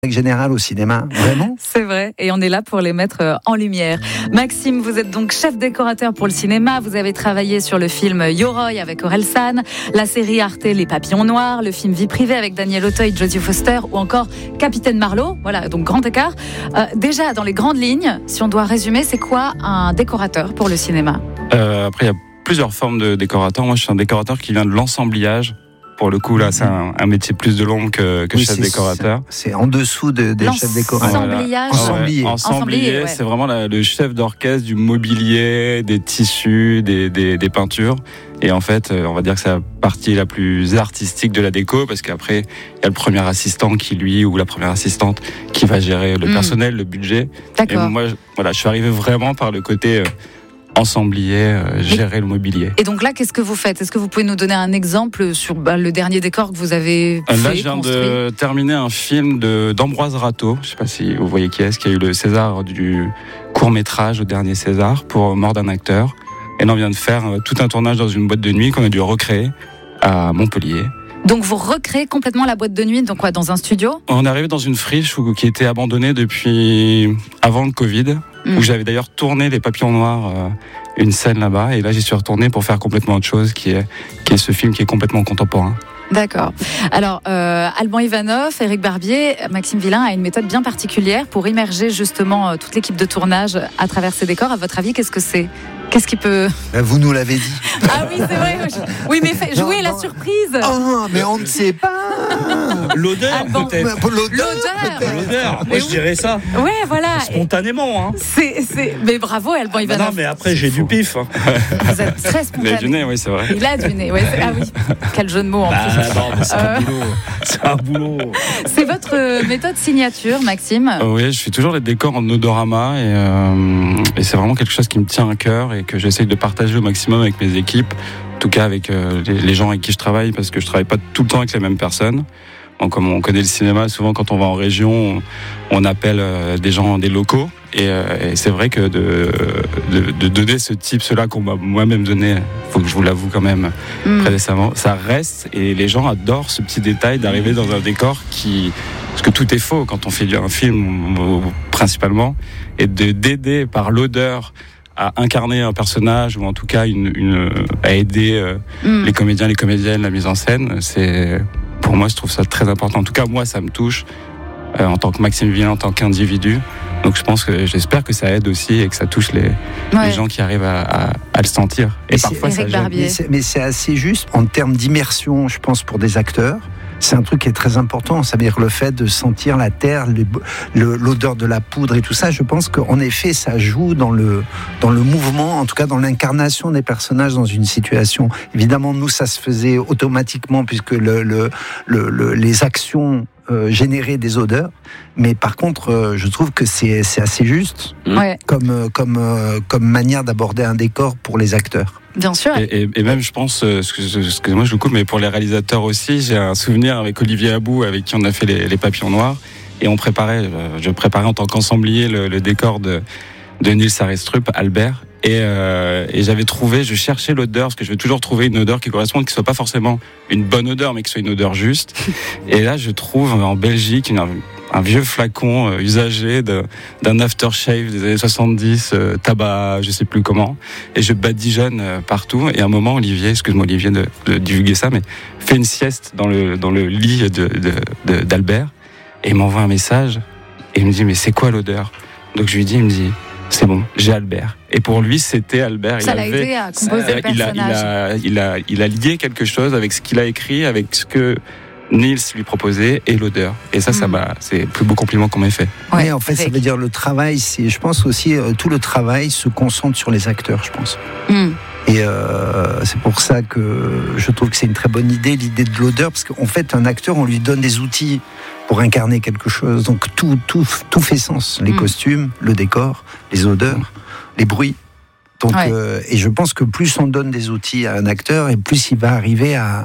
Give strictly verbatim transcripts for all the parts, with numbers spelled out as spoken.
général au cinéma, vraiment. C'est vrai, et on est là pour les mettre en lumière. Maxime, vous êtes donc chef décorateur pour le cinéma, vous avez travaillé sur le film Yoroi avec Orelsan, la série Arte Les Papillons Noirs, le film Vie privée avec Daniel Auteuil, Jodie Foster ou encore Capitaine Marlowe, voilà, donc grand écart. Euh, déjà, dans les grandes lignes, si on doit résumer, c'est quoi un décorateur pour le cinéma ? euh, Après, il y a plusieurs formes de décorateurs. Moi, je suis un décorateur qui vient de l'ensemblage. Pour le coup, là, c'est un, un métier plus de l'ombre que, que Oui, chef c'est, décorateur. C'est en dessous de, des chefs décorateurs. L'ensembliage. Ensemblier. Ouais, ensemblier, ouais. c'est vraiment la, le chef d'orchestre du mobilier, des tissus, des, des, des peintures. Et en fait, on va dire que c'est la partie la plus artistique de la déco, parce qu'après, il y a le premier assistant qui, lui, ou la première assistante, qui va gérer le mmh. personnel, le budget. D'accord. Et moi, je, voilà, je suis arrivé vraiment par le côté euh, ensemblier, euh, gérer et, le mobilier. Et donc là, qu'est-ce que vous faites ? Est-ce que vous pouvez nous donner un exemple sur bah, le dernier décor que vous avez fait, Là, je viens construit. de terminer un film de, d'Ambroise Rateau. Je ne sais pas si vous voyez qui est-ce, qui a eu le César du court-métrage au dernier César pour Mort d'un acteur. Et là, on vient de faire tout un tournage dans une boîte de nuit qu'on a dû recréer à Montpellier. Donc vous recréez complètement la boîte de nuit, donc quoi, dans un studio ? On est arrivé dans une friche où, qui était abandonnée depuis avant le Covid, mmh. où j'avais d'ailleurs tourné Les Papillons Noirs, euh, une scène là-bas, et là j'y suis retourné pour faire complètement autre chose, qui est, qui est ce film qui est complètement contemporain. D'accord. Alors, euh, Alban Ivanov, Éric Barbier, Maxime Villain a une méthode bien particulière pour immerger justement euh, toute l'équipe de tournage à travers ces décors. À votre avis, qu'est-ce que c'est ? Qu'est-ce qui peut... Vous nous l'avez dit. Ah oui, c'est vrai. Oui, mais fait, jouez la surprise. Oh, mais on ne sait pas. L'odeur, Alban, peut-être. L'odeur. L'odeur. L'odeur. Moi, je dirais ça. Ouais, voilà. Spontanément, hein. C'est, c'est... Mais bravo, Alban Ah, Ivanov. non, mais après, j'ai du pif. Hein. Vous êtes très spontané. Il a du nez, oui, c'est vrai. Il a du nez, ouais. Ah oui. Quel jeu de mots en Bah, plus. non, mais c'est Euh. un boulot. C'est un boulot. C'est votre euh, méthode signature, Maxime. Euh, oui, je fais toujours les décors en odorama, et, euh, et c'est vraiment quelque chose qui me tient à cœur et que j'essaye de partager au maximum avec mes équipes, en tout cas avec euh, les, les gens avec qui je travaille, parce que je travaille pas tout le temps avec les mêmes personnes. Bon, comme on connaît le cinéma, souvent quand on va en région, on, on appelle euh, des gens, des locaux, et, euh, et c'est vrai que de, de, de donner ce type, cela qu'on m'a moi-même donné, faut que je vous l'avoue quand même Mm. très récemment, ça reste, et les gens adorent ce petit détail d'arriver dans un décor qui, parce que tout est faux quand on fait un film principalement, et de d'aider par l'odeur à incarner un personnage, ou en tout cas une, une, à aider euh, Mm. les comédiens, les comédiennes, la mise en scène. C'est, pour moi, je trouve ça très important. En tout cas, moi, ça me touche euh, en tant que Maxime Villain, en tant qu'individu. Donc, je pense que j'espère que ça aide aussi et que ça touche les, Ouais. les gens qui arrivent à, à, à le sentir. Et Mais parfois, c'est ça Éric gêne. Barbier. Mais c'est, mais c'est assez juste en termes d'immersion, je pense, pour des acteurs. C'est un truc qui est très important, ça veut dire le fait de sentir la terre, le, le, l'odeur de la poudre et tout ça. Je pense qu'en effet, ça joue dans le, dans le mouvement, en tout cas dans l'incarnation des personnages dans une situation. Évidemment, nous, ça se faisait automatiquement puisque le, le, le, le, les actions euh, généraient des odeurs. Mais par contre, euh, je trouve que c'est, c'est assez juste Ouais, comme, euh, comme, euh, comme manière d'aborder un décor pour les acteurs. bien sûr. Et, et, et même, je pense, euh, excusez-moi, je vous coupe, mais pour les réalisateurs aussi, j'ai un souvenir avec Olivier Abou, avec qui on a fait les, les Papillons Noirs, et on préparait, euh, je préparais en tant qu'ensemblier le, le décor de, de Nils Arestrup, Albert, et, euh, et j'avais trouvé, je cherchais l'odeur, parce que je veux toujours trouver une odeur qui corresponde, qui soit pas forcément une bonne odeur, mais qui soit une odeur juste. Et là, je trouve en Belgique une, un vieux flacon euh, usagé de, d'un aftershave des années soixante-dix, euh, tabac, je sais plus comment, et je badigeonne euh, partout. Et à un moment, Olivier, excuse-moi Olivier de, de divulguer ça, mais fait une sieste dans le, dans le lit de, de, de, d'Albert, et il m'envoie un message, et il me dit, mais c'est quoi l'odeur ? Donc je lui dis, il me dit, c'est bon, j'ai Albert. Et pour lui, c'était Albert. Ça il l'a avait, aidé à composer le il a, il personnage. a, il a, il a lié quelque chose avec ce qu'il a écrit, avec ce que Nils lui proposait, et l'odeur. Et ça, ça Mm. m'a, c'est le plus beau compliment qu'on m'ait fait. Ouais, Oui, en fait, ça avec- veut dire le travail. C'est, je pense aussi, euh, tout le travail se concentre sur les acteurs, je pense. Mm. Et euh, c'est pour ça que je trouve que c'est une très bonne idée, l'idée de l'odeur, parce qu'en fait, un acteur, on lui donne des outils pour incarner quelque chose. Donc tout, tout, tout fait sens. Les Mm. costumes, le décor, les odeurs, les bruits. Donc, Ouais. euh, et je pense que plus on donne des outils à un acteur, et plus il va arriver à,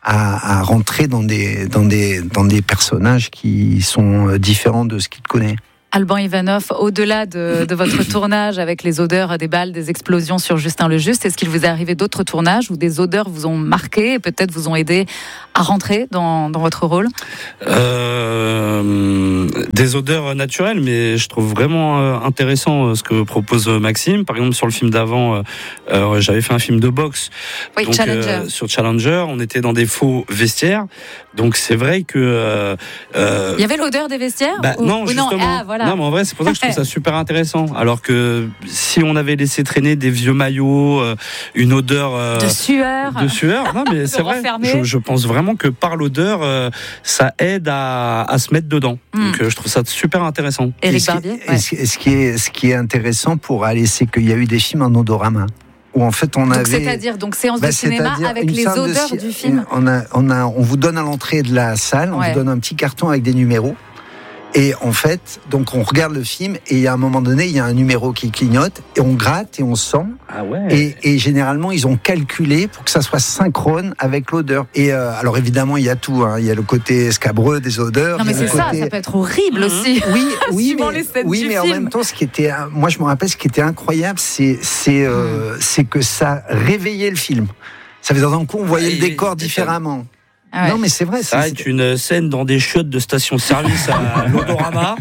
à, à rentrer dans des, dans, des, dans des personnages qui sont différents de ce qu'il connaît. Alban Ivanov, au-delà de, de votre tournage avec les odeurs des balles, des explosions sur Justin le Juste, est-ce qu'il vous est arrivé d'autres tournages où des odeurs vous ont marqué et peut-être vous ont aidé à rentrer dans, dans votre rôle ? euh, Des odeurs naturelles, mais je trouve vraiment euh, intéressant euh, ce que propose Maxime. Par exemple, sur le film d'avant, euh, euh, j'avais fait un film de boxe. Oui, donc, Challenger. Euh, sur Challenger, on était dans des faux vestiaires. Donc c'est vrai que... Euh, euh, Il y avait l'odeur des vestiaires bah, ou, non, ou justement. non, ah, voilà. Non, mais en vrai, c'est pour ça que je trouve ça super intéressant. Alors que si on avait laissé traîner des vieux maillots, euh, une odeur... Euh, de sueur. De sueur, non mais c'est vrai. Je, je pense vraiment que par l'odeur, euh, ça aide à, à se mettre dedans. Mm. Donc euh, je trouve ça super intéressant. Éric Barbier. Ouais. Ce, ce, qui est, ce qui est intéressant pour aller, c'est qu'il y a eu des films en odorama. Où en fait on donc avait. C'est-à-dire donc séance bah, de cinéma avec les odeurs de, du film. On a, on a, on vous donne à l'entrée de la salle, on ouais. vous donne un petit carton avec des numéros. Et en fait, donc on regarde le film et à un moment donné, il y a un numéro qui clignote et on gratte et on sent. Ah ouais. Et, et généralement, ils ont calculé pour que ça soit synchrone avec l'odeur. Et euh, alors évidemment, il y a tout. Hein. Il y a le côté scabreux des odeurs. Non mais c'est ça, côté... ça peut être horrible mmh. aussi. Oui, oui, mais, les scènes oui, du mais film. en même temps, ce qui était, moi je me rappelle, ce qui était incroyable, c'est, c'est, euh, mmh. c'est que ça réveillait le film. Ça faisait d'un coup, on voyait ah, le décor oui, différemment. Ah ouais. Non mais c'est vrai. Ça va être une scène dans des chiottes de station-service à l'Odorama.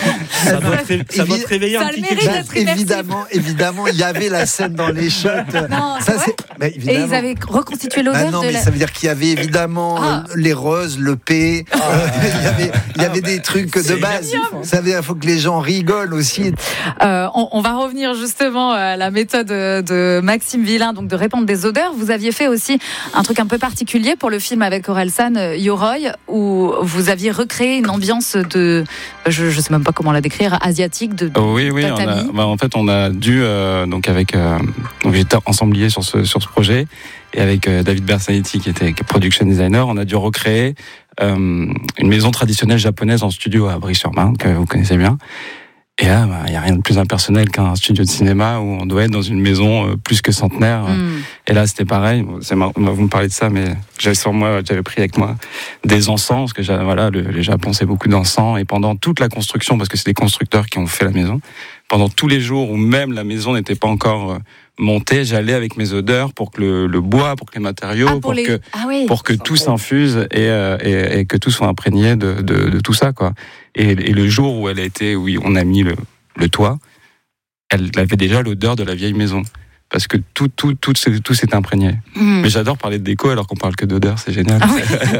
Ça doit te, ré... ça doit te réveiller ça un petit quelque chose. Évidemment, évidemment, il y avait la scène dans les chiottes. Non, ça, c'est bah, Et ils avaient reconstitué l'odeur bah non, de mais la... ça veut dire qu'il y avait évidemment ah. les roses, le P. Ah. Euh, il y avait, il y avait des trucs c'est de base. Ça veut dire qu'il faut que les gens rigolent aussi. Euh, on, on va revenir justement à la méthode de Maxime Villain, donc de répandre des odeurs. Vous aviez fait aussi un truc un peu particulier pour le film avec Orelsan, Yoro, où vous aviez recréé une ambiance de, je ne sais même pas comment la décrire, asiatique, de, de oui, oui, on a, bah, en fait, on a dû, euh, donc avec, euh, donc j'étais ensemblier sur ce, sur ce projet, et avec euh, David Bersanetti, qui était production designer, on a dû recréer euh, une maison traditionnelle japonaise en studio à Brie-sur-Marne, que vous connaissez bien. Et là, il bah, n'y a rien de plus impersonnel qu'un studio de cinéma où on doit être dans une maison euh, plus que centenaire. Mm. Et là, c'était pareil. C'est marrant, vous me parlez de ça, mais j'avais sur moi, j'avais pris avec moi des encens, parce que voilà, le, les Japon, c'est beaucoup d'encens. Et pendant toute la construction, parce que c'est des constructeurs qui ont fait la maison, pendant tous les jours où même la maison n'était pas encore euh, montée, j'allais avec mes odeurs pour que le, le bois, pour que les matériaux, ah, pour, pour les... que, ah oui. pour que tout s'infuse et, euh, et, et que tout soit imprégné de, de, de tout ça, quoi. Et, et le jour où elle a été, où on a mis le, le toit, elle avait déjà l'odeur de la vieille maison. Parce que tout, tout, tout, tout, tout s'est imprégné. Mmh. Mais j'adore parler de déco alors qu'on parle que d'odeur, c'est génial. Ah oui.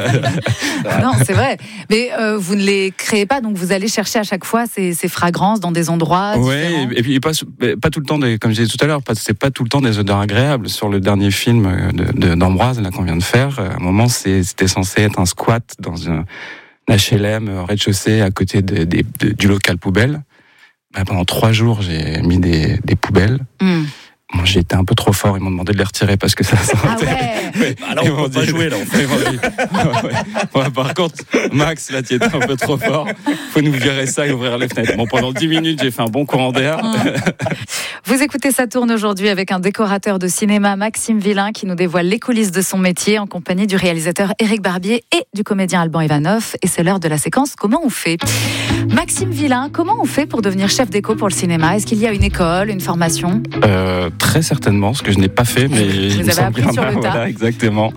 Non, c'est vrai. Mais euh, vous ne les créez pas, donc vous allez chercher à chaque fois ces, ces fragrances dans des endroits différents. Oui, et puis pas, pas tout le temps, des, comme je disais tout à l'heure, c'est pas tout le temps des odeurs agréables. Sur le dernier film de, de, d'Ambroise, là, qu'on vient de faire, à un moment, c'est, c'était censé être un squat dans un H L M rez-de-chaussée à côté de, de, de, du local poubelle. Ben, pendant trois jours, j'ai mis des, des poubelles. Mmh. Bon, j'ai été un peu trop fort, ils m'ont demandé de les retirer parce que ça sentait. Ah ouais. Ouais. Alors on peut pas dit... jouer là. On fait... ouais. Ouais, par contre, Max, là, tu étais un peu trop fort. Faut nous virer ça et ouvrir les fenêtres. Bon, pendant dix minutes, j'ai fait un bon courant d'air. Vous écoutez Ça tourne aujourd'hui avec un décorateur de cinéma, Maxime Villain, qui nous dévoile les coulisses de son métier en compagnie du réalisateur Éric Barbier et du comédien Alban Ivanov. Et c'est l'heure de la séquence Comment on fait ? Maxime Villain, comment on fait pour devenir chef déco pour le cinéma ? Est-ce qu'il y a une école, une formation ? euh, Très certainement, ce que je n'ai pas fait, mais vous il avez appris sur le tas. Voilà, exactement.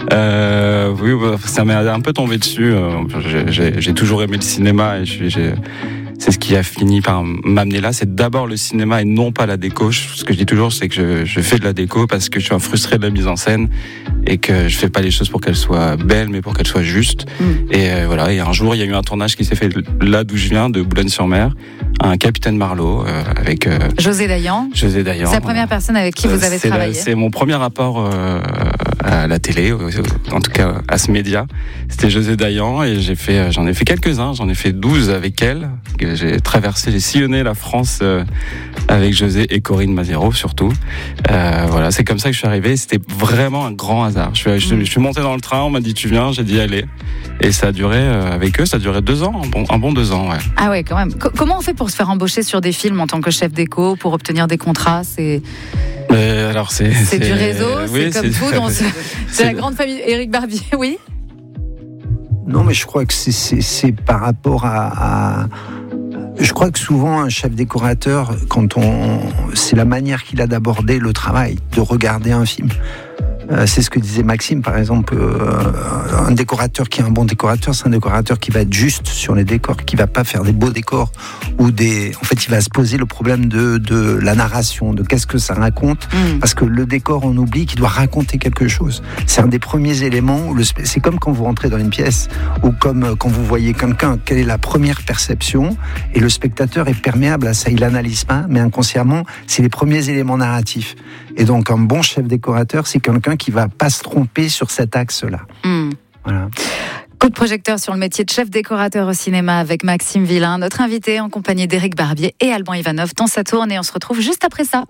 Euh, oui, ça m'est un peu tombé dessus. J'ai, j'ai, j'ai toujours aimé le cinéma et j'ai, j'ai, c'est ce qui a fini par m'amener là. C'est d'abord le cinéma et non pas la déco. Ce que je dis toujours, c'est que je, je fais de la déco parce que je suis un frustré de la mise en scène et que je fais pas les choses pour qu'elles soient belles, mais pour qu'elles soient justes. Mm. Et euh, voilà. Et un jour, il y a eu un tournage qui s'est fait là d'où je viens, de Boulogne-sur-Mer, un Capitaine Marlowe euh, avec euh, José Dayan. José Dayan. C'est la première personne avec qui vous avez c'est travaillé. La, c'est mon premier rapport euh, à la télé, en tout cas à ce média. C'était José Dayan et j'ai fait, j'en ai fait quelques-uns. J'en ai fait douze avec elle. J'ai traversé, j'ai sillonné la France euh, avec José et Corinne Mazero surtout. Euh, voilà, c'est comme ça que je suis arrivé. C'était vraiment un grand hasard. Je suis, je, je suis monté dans le train, on m'a dit tu viens, j'ai dit allez. Et ça a duré euh, avec eux, ça a duré deux ans, un bon, un bon deux ans, ouais. Ah ouais, quand même. C- comment on fait pour se faire embaucher sur des films en tant que chef déco, pour obtenir des contrats ? C'est euh, alors c'est, c'est, c'est du réseau, oui, c'est comme c'est... tout dans ce... c'est, c'est la grande famille. Éric Barbier, oui. Non, mais je crois que c'est, c'est, c'est par rapport à, à... Je crois que souvent un chef décorateur, quand on, c'est la manière qu'il a d'aborder le travail, de regarder un film. Euh, c'est ce que disait Maxime, par exemple. Euh, un décorateur qui est un bon décorateur, c'est un décorateur qui va être juste sur les décors, qui va pas faire des beaux décors ou des. En fait, il va se poser le problème de de la narration, de qu'est-ce que ça raconte, mmh. parce que le décor, on oublie qu'il doit raconter quelque chose. C'est un des premiers éléments. Où le, c'est comme quand vous rentrez dans une pièce ou comme quand vous voyez quelqu'un. Quelle est la première perception? Et le spectateur est perméable à ça. Il analyse pas, mais inconsciemment, c'est les premiers éléments narratifs. Et donc, un bon chef décorateur, c'est quelqu'un qui va pas se tromper sur cet axe-là. Mmh. Voilà. Coup de projecteur sur le métier de chef décorateur au cinéma avec Maxime Villain, notre invité en compagnie d'Éric Barbier et Alban Ivanov dans Ça tourne, et on se retrouve juste après ça.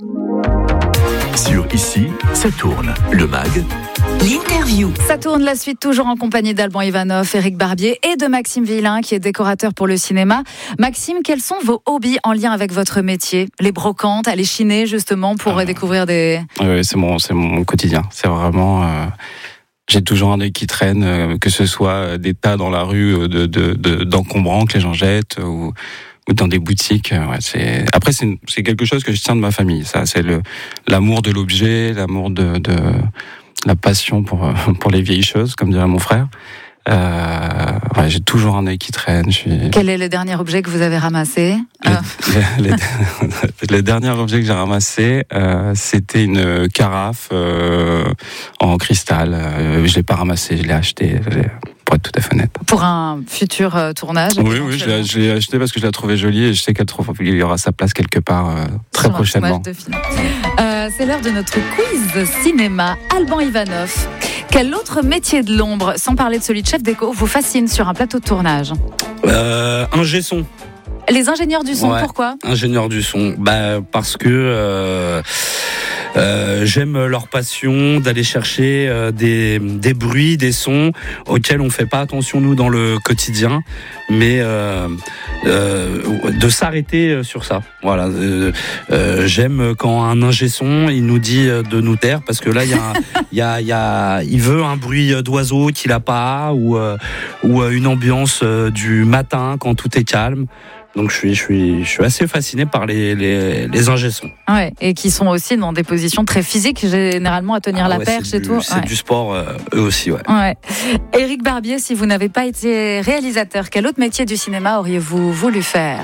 Sur Ici, Ça tourne, le mag. L'interview. Ça tourne, la suite, toujours en compagnie d'Alban Ivanov, Éric Barbier et de Maxime Villain, qui est décorateur pour le cinéma. Maxime, quels sont vos hobbies en lien avec votre métier? Les brocantes, aller chiner justement pour ah, découvrir des... Oui, c'est mon, c'est mon quotidien. C'est vraiment... Euh... J'ai toujours un œil qui traîne, euh, que ce soit des tas dans la rue de, de, de, d'encombrants que les gens jettent ou, ou dans des boutiques. Ouais, c'est... Après, c'est, une, c'est quelque chose que je tiens de ma famille. Ça, c'est le, l'amour de l'objet, l'amour de, de la passion pour, pour les vieilles choses, comme dirait mon frère. Euh, ouais, j'ai toujours un œil qui traîne. Je suis... Quel est le dernier objet que vous avez ramassé? Le, le, le, le dernier objet que j'ai ramassé, euh, c'était une carafe euh, en cristal. Euh, je l'ai pas ramassé, je l'ai acheté. Je l'ai... Pour être tout à fait honnête. Pour un futur euh, tournage? Oui, oui, je l'ai, je l'ai acheté parce que je l'ai trouvé jolie et je sais qu'elle trouve, il y aura sa place quelque part euh, très sur prochainement. Euh, c'est l'heure de notre quiz cinéma. Alban Ivanov, quel autre métier de l'ombre, sans parler de celui de chef déco, vous fascine sur un plateau de tournage? euh, Ingé son. Les ingénieurs du son, ouais, pourquoi? Ingénieurs du son, bah parce que euh, euh, j'aime leur passion d'aller chercher euh, des, des bruits, des sons auxquels on fait pas attention nous dans le quotidien, mais euh, euh, de s'arrêter sur ça. Voilà, euh, euh, j'aime quand un ingé son il nous dit de nous taire parce que là il y a, il y a, il y a, il veut un bruit d'oiseau qu'il a pas ou euh, ou une ambiance du matin quand tout est calme. Donc je suis, je suis, je suis assez fasciné par les, les, les ingé-sons. Ouais, et qui sont aussi dans des positions très physiques, généralement à tenir ah la ouais, perche et tout. C'est ouais. du sport, euh, eux aussi, ouais. ouais. Éric Barbier, si vous n'avez pas été réalisateur, quel autre métier du cinéma auriez-vous voulu faire?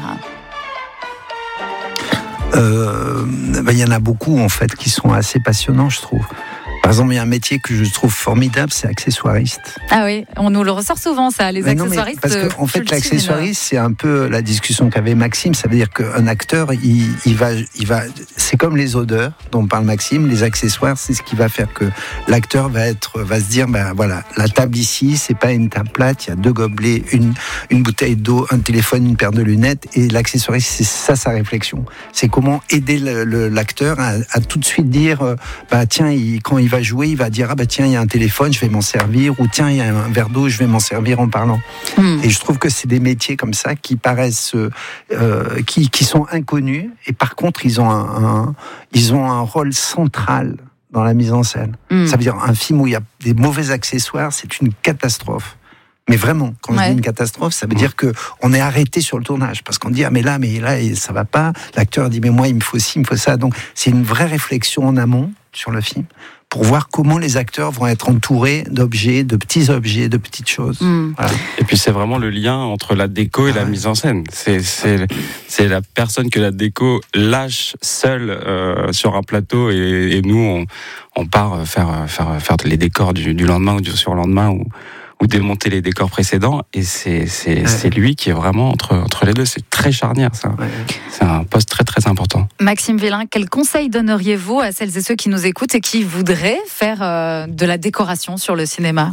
Euh, ben, y en a beaucoup en fait qui sont assez passionnants, je trouve. Par exemple, il y a un métier que je trouve formidable, c'est accessoiriste. Ah oui, on nous le ressort souvent, ça, les mais accessoiristes. Non, parce qu'en fait, l'accessoiriste, c'est un peu la discussion qu'avait Maxime. Ça veut dire qu'un acteur, il, il va, il va, c'est comme les odeurs dont parle Maxime. Les accessoires, c'est ce qui va faire que l'acteur va être, va se dire, ben voilà, la table ici, c'est pas une table plate. Il y a deux gobelets, une, une bouteille d'eau, un téléphone, une paire de lunettes. Et l'accessoiriste, c'est ça sa réflexion. C'est comment aider le, le, l'acteur à, à tout de suite dire, bah tiens, il, quand il va jouer, il va dire ah bah tiens il y a un téléphone, je vais m'en servir, ou tiens il y a un verre d'eau, je vais m'en servir en parlant. Mmh. Et je trouve que c'est des métiers comme ça qui paraissent, euh, qui qui sont inconnus, et par contre ils ont un, un ils ont un rôle central dans la mise en scène. Mmh. Ça veut dire un film où il y a des mauvais accessoires, c'est une catastrophe. Mais vraiment, quand ouais. je dis une catastrophe, ça veut dire que on est arrêté sur le tournage parce qu'on dit ah mais là mais là ça va pas. L'acteur dit mais moi il me faut ci, il me faut ça. Donc c'est une vraie réflexion en amont sur le film pour voir comment les acteurs vont être entourés d'objets, de petits objets, de petites choses. Mmh. Voilà. Et puis c'est vraiment le lien entre la déco et ah la ouais. mise en scène. C'est c'est c'est la personne que la déco lâche seule euh, sur un plateau et, et nous on on part faire faire faire les décors du, du lendemain ou du surlendemain ou ou démonter les décors précédents, et c'est c'est ouais. c'est lui qui est vraiment entre entre les deux. C'est très charnière, ça. Ouais. C'est un poste très très important. Maxime Villain, quel conseil donneriez-vous à celles et ceux qui nous écoutent et qui voudraient faire euh, de la décoration sur le cinéma?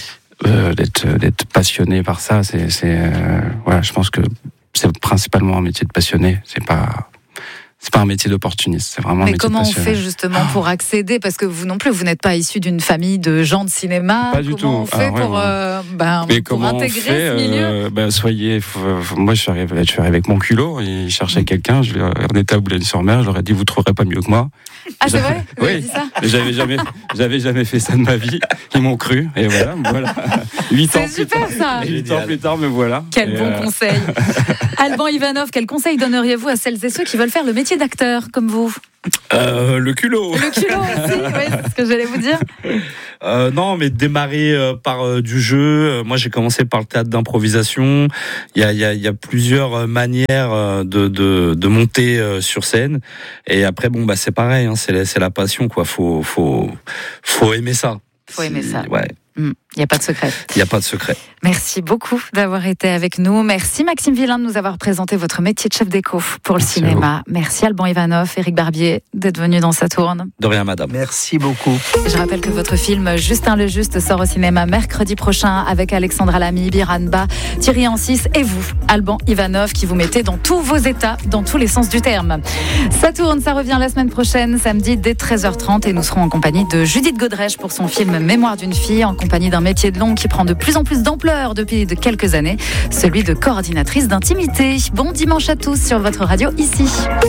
euh, d'être d'être passionné par ça, c'est c'est euh, voilà, je pense que c'est principalement un métier de passionné. C'est pas C'est pas un métier d'opportuniste, c'est vraiment un Mais métier de comment on passionné. fait justement pour accéder? Parce que vous non plus, vous n'êtes pas issu d'une famille de gens de cinéma. Pas du comment tout. on fait ah, ouais, pour, ouais. euh, ben, Mais pour comment intégrer on fait, ce milieu euh, ben, soyez, faut, faut, moi je suis arrivé, je suis arrivé avec mon culot, il cherchait mmh. quelqu'un, je, on était à Boulogne-sur-Mer, je leur ai dit vous trouverez pas mieux que moi. Ah, c'est vrai? Vous avez Oui, dit ça? j'avais jamais, j'avais jamais fait ça de ma vie. Ils m'ont cru, et voilà, voilà. Huit ans C'est plus super tard. ça. Huit ans plus tard, me voilà. Quel Et bon euh, conseil. Alban Ivanov, quel conseil donneriez-vous à celles et ceux qui veulent faire le métier d'acteur comme vous? Euh, le culot. Le culot aussi, oui, c'est ce que j'allais vous dire. Euh, non, mais démarrer euh, par euh, du jeu. Euh, moi, j'ai commencé par le théâtre d'improvisation. Il y a, il y a, il y a plusieurs manières euh, de, de, de monter euh, sur scène. Et après, bon, bah, c'est pareil. Hein, c'est, la, c'est la passion, quoi. Faut, faut, faut aimer ça. Faut aimer C'est- ça. Ouais. Il mmh, n'y a pas de secret. Il n'y a pas de secret. Merci beaucoup d'avoir été avec nous. Merci Maxime Villain de nous avoir présenté votre métier de chef d'éco pour le Merci cinéma. Merci Alban Ivanov, Éric Barbier d'être venu dans Saturne. De rien, madame. Merci beaucoup. Je rappelle que votre film Justin le Juste sort au cinéma mercredi prochain avec Alexandra Lamy, Biran Ba, Thierry Ancis et vous, Alban Ivanov, qui vous mettez dans tous vos états, dans tous les sens du terme. Saturne, ça revient la semaine prochaine, samedi dès treize heures trente, et nous serons en compagnie de Judith Godrèche pour son film Mémoire d'une fille, en compagnie d'un métier de longue qui prend de plus en plus d'ampleur depuis de quelques années, celui de coordinatrice d'intimité. Bon dimanche à tous sur votre radio ici.